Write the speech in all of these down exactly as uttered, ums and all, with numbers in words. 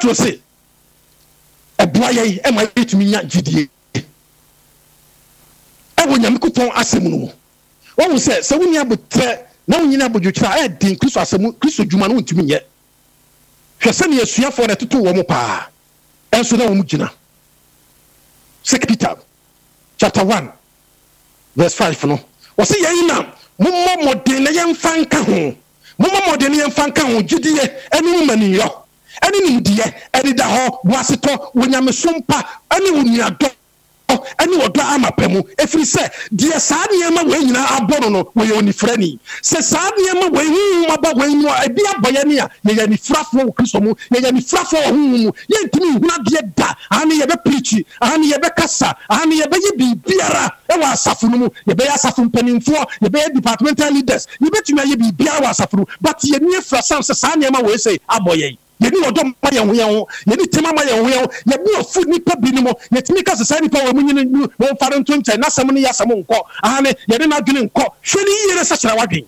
Petro say e boa ye e ma yetumi nya gidie e wo Nyankopɔn asɛm no mu wo say sɛ wo ni abotre na wo nyina abodwotwa e din Kristo asɛm Kristo dwuma no ntumi nyɛ hwɛ sɛ ne asuafo na toto wo mo pa enso na wo mu gina Second Peter chapter one verse five no wo say yɛn na mommo modern na yɛmfa nka ho mommo modern na yɛmfa nka ho gidie ɛne maniyo ɛne nimdiye ɛne da ho boasetɔ wonyamesompa ɛne woniadɔ ɛne wɔdɔ amapɛmu efiri sɛ deɛ saa nneɛma wɔ nyina abɔ no wɔ yɛ onifrani sɛ saa nneɛma wɔ hu maba wɔ no ebi abɔyɛ ne a yɛ yɛ nifrafo wɔ Kristo mu yɛ yɛ nifrafo wɔ hu mu yɛ ntimi huna deɛ da ani yɛ bɛ preach ani yɛ bɛ kasa ani yɛ bɛ yɛ bibiara ɛwɔ asafo no mu yɛ bɛ yɛ asafo mpanimfoɔ yɛ bɛ yɛ departmental leaders yɛ bɛ tumi yɛ bibiara wɔ asafo no but yɛ nie frasa sɛ saa nneɛma wɔ sɛ abɔyɛ yɛni wɔdɔ ma yɛn ho yɛn ho yɛni tema ma yɛn ho yɛn ho yɛbi ofu nipa bi ni mo yɛtumi ka sɛ nipa wɔ mu nyine wɔn fare nto nkyɛn n'asɛm no yɛ asɛm nkɔ ahane yɛde n'adwene nkɔ hwɛ ne yie ne sɛkyerɛ wadwen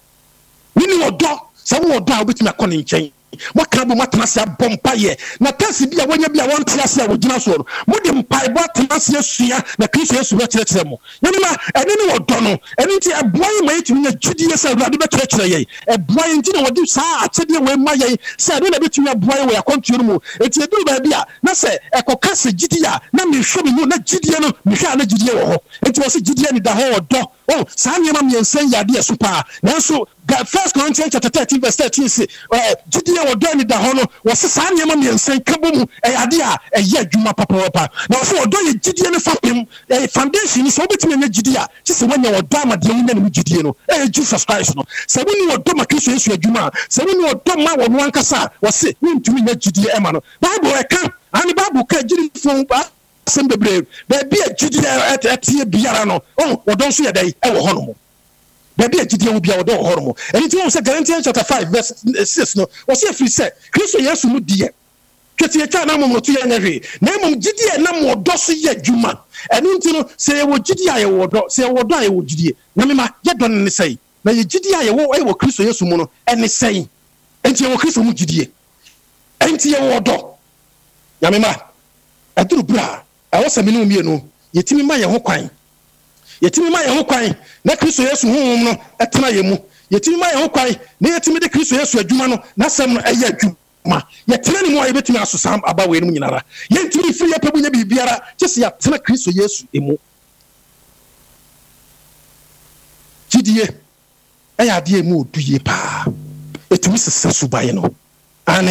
yɛni wɔdɔ sɛ wo wɔdɔ a wobɛtumi akɔ ne nkyɛn waka bo matena se abɔ mpaye na tasi bia wanya bia won tia se wogina so no mode mpae bo atena se asua na Kristo Yesu be kyerɛkyerɛ mo nyama ɛne ne wɔdɔ no ɛne nti ɛboaye ma yɛtumi nya gyidie sɛ Awurade be kyerɛkyerɛ yɛn ɛboaye nti na wɔde saa akyɛdeɛ wɔ ma yɛn sɛ ɛne na betumi aboaye wɔ yakɔntuo mu enti edu ba bia na sɛ ɛkɔka sɛ gyidie a na mehwɛ me mu na gyidie no mehwɛ na gyidie wɔ hɔ enti wɔ sɛ gyidie ni da hɔ wɔdɔ oh saa nneɛma mmiɛnsa yade so paa nanso First Corinthians chapter thirteen verse thirteen say gyidie wɔdɔ ni da hɔ no wɔ sɛ saa nneɛma mmiɛnsa ka bɔ mu ɛyade a ɛyɛ adwuma papaapa na wɔ sɛ wɔdɔ yɛ gyidie no fapem ɛyɛ foundation ni sɛ wobɛtumi anya gyidie a kyɛ sɛ woanya wɔdɔ amadeɛ wo nya ne gyidie no ɛyɛ Jesus Christ no sɛ woni wɔdɔ ma Kristo Yesu adwuma a sɛ woni wɔdɔ ma wɔno ankasa a wɔ sɛ wontumi nya gyidie ɛma no Bible ɛka ane Bible ka gyidifo asɛm bebree baabi a gyidie ɛteɛ biara no oh wɔdɔ nso yɛ dɛ ɛwɔ hɔ no mo baabi a gyidie wo bia wɔdɔ wɔ hɔ no mo ɛni ti wɔn sɛ Galatians chapter five verse six no wɔ sɛ afiri sɛ Kristo Yesu mu diɛ twɛti atwa na mo to yɛ nyɛ na mmom gyidie na mo dɔ so yɛ adwuma ɛno nti no sɛ yɛwɔ gyidie a yɛwɔ dɔ sɛ yɛwɔ dɔ a yɛwɔ gyidie na mema yɛdɔ ne sɛi na yɛ gyidie a yɛwɔ ɛwɔ Kristo Yesu mu no ɛne sɛi enti yɛwɔ Kristo mu gyidie enti yɛwɔ dɔ ya mema ɛduru bra ɛwɔ sɛ menu mienu yɛtimi ma yɛ ho kwan yɛtimi ma yɛ ho kwan na Kristo Yesu honhom no ɛtena yɛ mu yɛtimi ma yɛ ho kwan na yɛtimi de Kristo Yesu adwuma no na sɛm no ɛyɛ adwuma yɛtena ne mu a yɛbɛtumi aso sam aba wɔ enum nyinara yɛntimi firi yɛ pɛbu nya bibiara kyɛ sɛ yɛtena Kristo Yesu emu gyidie ɛyɛ ade mu oduye paa ɛtumi sesa subae no ane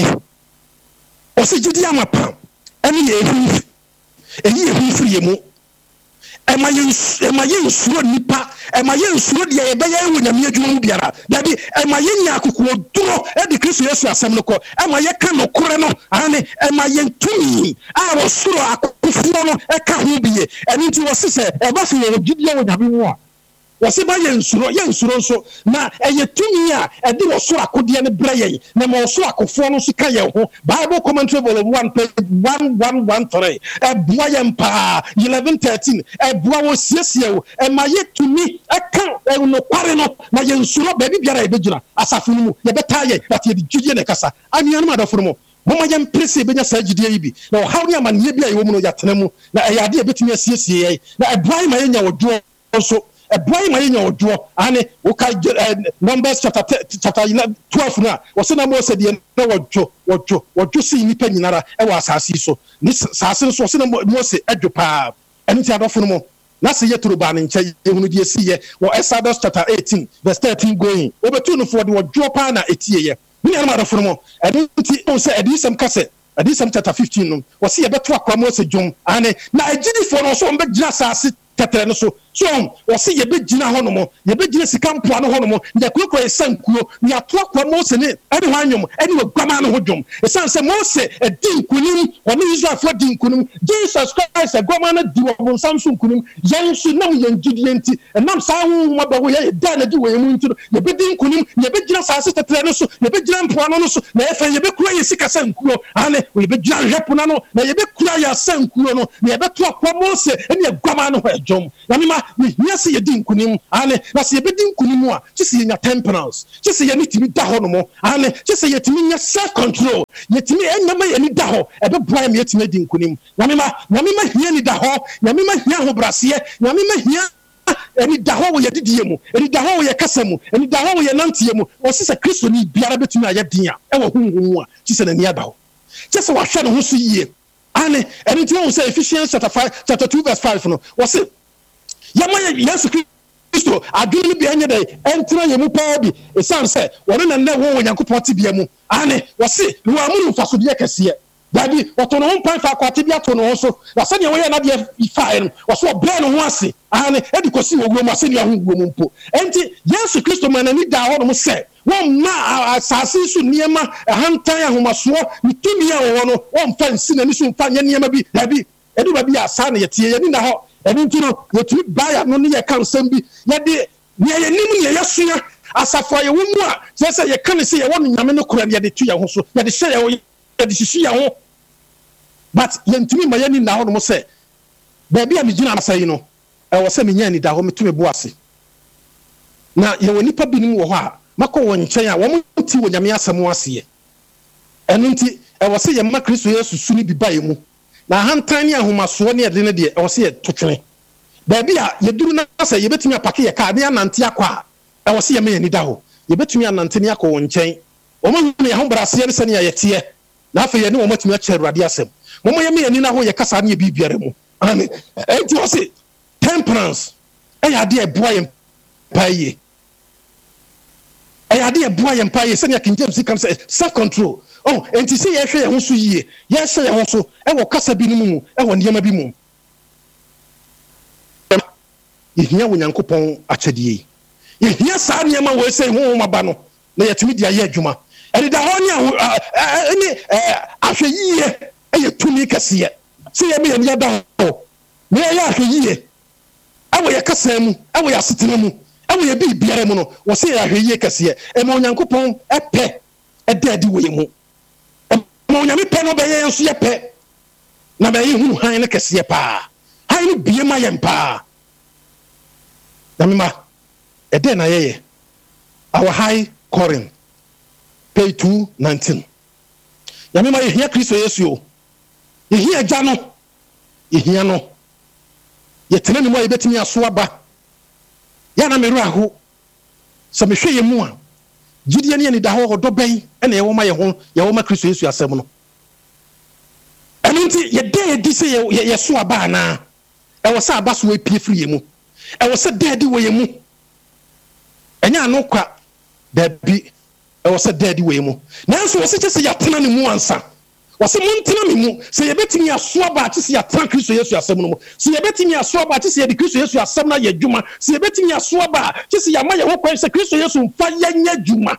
ɔsɛ gyidie amapa ɛne yɛ ehu ɛyi ehu firi yɛ mu Ema yen ema yen suro nipa ema yen suro de ye be ye wo nyame adwuma mu biara dabi ema yen nya akokoro duro e de Kristo Yesu asem no ko ema ye ka no kore no ane ema yen tumi a wo suro akofo no e ka ho biye eni nti wo sese e ba se ye gidie wo nyame mu a wo se ba yen suro yen suro so na e ye tumi a e de wo suro akode ne bra yen na mo suro akofo no so ka ye ho Bible commentary volume one page one one three e boa yen pa eleven thirteen e boa wo siesie wo e ma ye tumi e ka e no kware no na yen suro ba bi biara e begyina asafo no mu ye beta ye but ye gyidie ne kasa anianu adafo mo mama yem presse benya sa gyidie yi bi na wo hawni amane bi a ye wo mu no yatena mu na e yade e betumi asiesie ye na e boa ma ye nya wodwo so a boy my in your draw, and Numbers chapter chapter twelve now. Was in a more said, no, Joe, or Joe, or Joe see any penny, I was assassin. So this assassin was in a more say, Edjopa, and it's other for more. That's a year to ban in Chay, you see, or Exodus chapter eighteen, verse thirteen going over two for the drop on eight year. Me and mother for more. I don't say, I did some cassette. I did some chapter fifteen. Was he a better quamos a John? And now I did it for us on the just as tetre no so so o se ye begina hono mo ye begina sikampo ano hono mo ye kokko ye sankuo ni ato akwa Mose ne ade hwanwom ade wagwama no hodwom e san se Mose e din kunim ono Israel fo din kunim Jesus Christ e gwama na di wo Samson kunim yen so nam yen gidie nti nam sa hu ma ba wo ye da na di wo mu nti ye bedin kunim ye begina sase tetre no so ye begina mpo ano no so na ye fa ye bekura ye sika sankuo ane ye begina hwepo na no na ye bekura ya sankuo no na ye beto akwa Mose ene gwama no Jom. Yamima, me hia se ye din kunim ane na se ye be din kunim a che se ye nya temperance che se ye ni timi da ho no mo ane che se ye timi nya self control ye timi enama ye ni da ho e be boa me ye timi din kunim na me ma na me ma hia ni da ho na me ma hia ho brase na me ma hia eni da ho ye didie mu eni da ho ye kasa mu eni da ho ye nantie mu o se se Kristo ni biara betumi aye din a e wo hunhun a che se na ni ada ho che se wa hwe no ho so yie ane eni ti won say Ephesians chapter five chapter two verse five no wo se yama Yesu Kristo adwene bi anye dai entra ye mu pa bi e san say wo na na wo Onyankopɔn ti bia mu ane wo se wo amuru faso de kese Daddy, what on one point for Quatibia to also, the senior way not yet fine, was what burn on one see, and Edicosi will go my senior woman. And yes, Christo man, and it down almost said, one ma assassin soon near ma a hand tire whom I swore, with two year one, one fence, and soon find any maybe, Daddy, and it will be a son yet here in the house, and you know, what you buy at no near can't send me, yet the near your yes, as a fire woman, just say you can't see a woman, I'm not crying yet the two years, yet the share. But yentumi ma yani na ho no say baby am gina asai no e wo se me nya ni da ho metumi boase na ye woni pa binim wo ho a mako wo nchen a wo muti wo nyame asem ase eno nti e wo se ye ma Kristo Yesu suni bi bae mu na hantan ni ahomaso ne de ne de e wo se ye totwene baby a ye duru na say ye betumi apake ye ka de anante akwa e wo se ye me yani da ho ye betumi anante ni akọ wo nchen wo ma hu ne ho brase ye se ne ye tie na afa ye ne wo matumi a che Awurade asem Momo ye me ani na ho ye kasa na ye bibiare mu amen enti o se temperance e ya de e boa ye paye e ya de e boa ye paye se ne King James come say self control oh enti se ye hwe ye ho so yie ye hwe ye ho so e wo kasa bi no mu e wo niam bi mu ye hia wo Nyankopɔn akyedie ye hia saa niam wo se ho ho maba no na ye tumi dia ye adwuma e da ho ne ni ahwe yie ye tumi kase se ye me ye da ho me ye ahwe awo ye kasa mu awo ye asetena mu awo ye bi biara mu no wo se ye ahwe yie kase e ma Onyankopɔn epe e daadi wo ye mu e ma Onyame pe no be ye nso ye pe na be ye hunu han ne kase pa han ne bie ma ye mpa na me ma e de na ye ye our high Corinth page two nineteen ya me ma ye hia Kristo Yesu o ye hia gya no ye hia no ye tena ni mo ye betimi aso aba ya na meru aho so me hwe ye mu a gidie ne ni da ho do ben e na ye wo ma ye ho ye wo ma Kristo Yesu asem no enti ye de di se ye ye so aba na e wo sa aba so we pie firi ye mu e wo se daddy wo ye mu enya no kwa daddy e wo se daddy wo ye mu nanso wo se che se ya tena ni mu ansa wase montina me mu se ye betimi aso aba ati se ya tran Kristo Yesu asem no mu se ye betimi aso aba ati se ye di Kristo Yesu asem na ye dwuma se ye betimi aso aba ati se ya ma ye ho kwan se Kristo Yesu mfa ye nya dwuma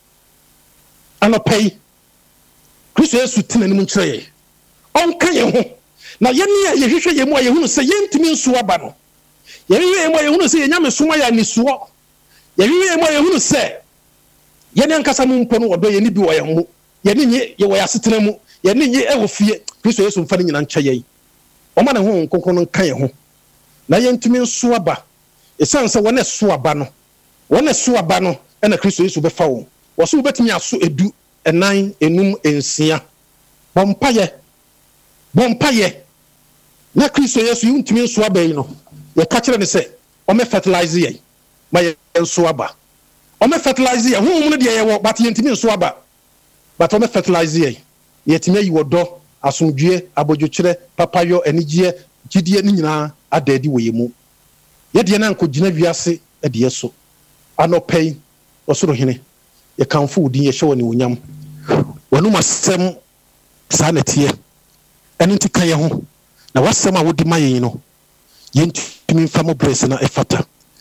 anopai Kristo Yesu tena ni mu nkyere on kan ye ho na ye ne ye hwehwe ye mu a ye hunu se ye ntimi nso aba no ye hwehwe ye mu a ye hunu se ye nya mesoma ya nisuo ye hwehwe ye mu a ye hunu se ye ne ankasa mu mpo no odo ye ni bi wo ye mu ye ne nye ye wo ya setena mu ye ne nye e wo fie Kristo Yesu mfa ni nyina nkyɛ ye o ma ne ho nkonkon no kan ye ho na ye ntumi nso aba esan se wona so aba no wona so aba no e na Kristo Yesu be fa wo wo so betimi aso edu enan enum ensia bompa ye bompa ye na Kristo Yesu ntumi nso aba yi no ye ka kire ne se o me fertilize ye ma ye nso aba o me fertilize ye ho mu no de ye wo but ye ntumi nso aba but o me fertilize ye yetime yi wodo asomdue abodwokyere papayo anigye gidie ni nyina adadi wo yemu ye de na nkogina wiase e de so anopai osoro hene ye kanfo udin ye hye woni wonyam wonu masem sa natie eni ntika ye ho na wasem a wodi maye no ye ntumi mfa mo bless na efata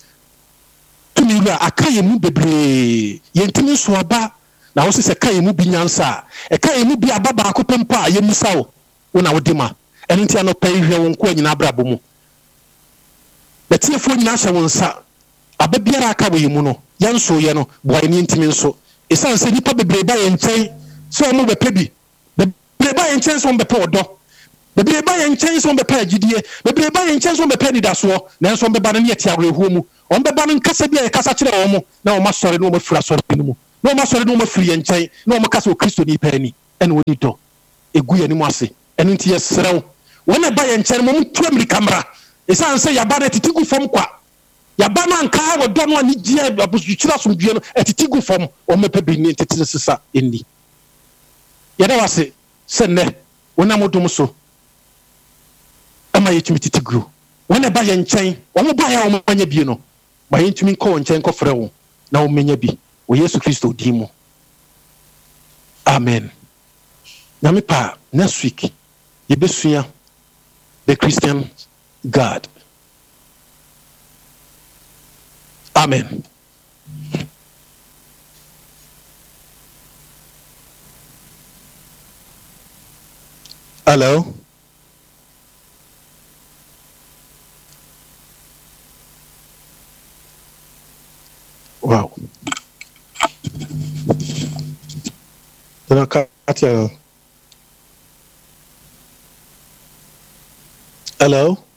tumi ru akaye mu bebre ye ntumi so aba na wo se kai mu bi nyansa e kai mu bi ababa akopempa ye misawo wona wodima eni ntia no pai hwe won ko nyina abrabo mu na tiefo nyina hye won sa ababiara aka wo yimu no yanso ye no boy ni ntimi nso esan se nipa bebre ba ye nchen so mo bepe bi bebre ba ye nchen so mo bepe odo bebre ba ye nkyɛn so be pa agidie bebre ba ye nkyɛn so be pa nidaso na nso be ba ne yeti awerɛhuo mu on be ba no nkasa bia ye kasa kyerɛ wɔn na wɔn asɔre na wɔn afira asɔre no mu na wɔn asɔre na wɔn afiri ye nkyɛn na wɔn kasa o Kristo ni pa ani ɛna wɔn ni dɔ egu ye ni mu ase ɛno nti yɛ serew wɔn ba ye nkyɛn mo mtu Amerika mra esan sɛ yaba na titi gu fam kwa yaba na nka wɔ dɔ no ani gye abusutwira somdue no etiti gu fam wɔn mepɛ bi ni tete sesa enni yɛda wase sɛ nnɛ wɔn amodom so ama yɛtumi titi gu wɔn ba yɛ nkyɛn wɔn ba yɛ wɔn anya bi no ba yɛntumi nkɔ wɔn nkyɛn kɔfrɛ wɔn na wɔn menya bi wɔ Yesu Kristo din mu amen nyame pa next week yɛbɛsua the Christian God amen. Hello. Wow. Hello.